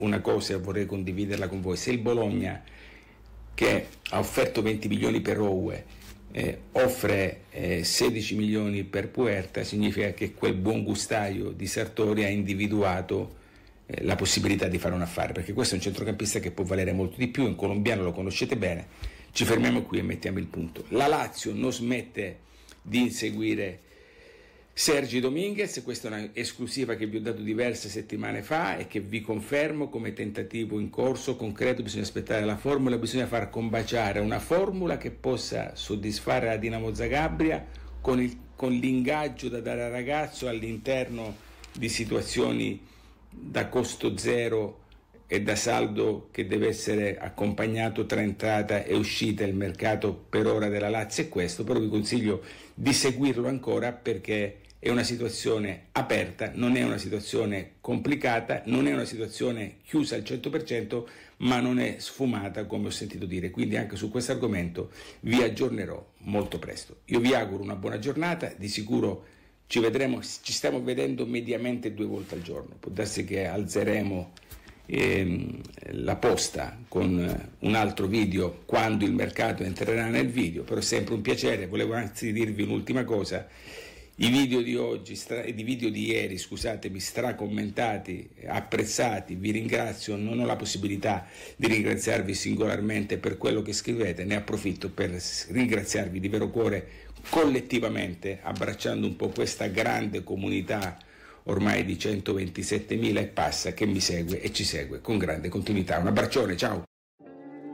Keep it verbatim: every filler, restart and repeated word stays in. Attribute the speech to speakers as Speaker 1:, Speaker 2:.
Speaker 1: una cosa e vorrei condividerla con voi. Se il Bologna, che ha offerto venti milioni per Oue, eh, offre eh, sedici milioni per Puerta, significa che quel buon gustaio di Sartori ha individuato eh, la possibilità di fare un affare, perché questo è un centrocampista che può valere molto di più, un colombiano, lo conoscete bene. Ci fermiamo qui e mettiamo il punto. La Lazio non smette di inseguire Sergi Dominguez, questa è un'esclusiva che vi ho dato diverse settimane fa e che vi confermo come tentativo in corso, concreto. Bisogna aspettare la formula, bisogna far combaciare una formula che possa soddisfare la Dinamo Zagabria con, il, con l'ingaggio da dare al ragazzo all'interno di situazioni da costo zero e da saldo che deve essere accompagnato tra entrata e uscita. Il mercato per ora della Lazio è questo, però vi consiglio di seguirlo ancora perché è una situazione aperta, non è una situazione complicata, non è una situazione chiusa al cento per cento, ma non è sfumata come ho sentito dire. Quindi anche su questo argomento vi aggiornerò molto presto. Io vi auguro una buona giornata, di sicuro ci vedremo, ci stiamo vedendo mediamente due volte al giorno, può darsi che alzeremo ehm, la posta con un altro video quando il mercato entrerà nel video, però è sempre un piacere. Volevo anzi dirvi un'ultima cosa: i video di oggi stra- i video di ieri, scusatemi, stracommentati, apprezzati, vi ringrazio, non ho la possibilità di ringraziarvi singolarmente per quello che scrivete, ne approfitto per ringraziarvi di vero cuore collettivamente, abbracciando un po' questa grande comunità ormai di centoventisettemila e passa che mi segue e ci segue con grande continuità. Un abbraccione, ciao!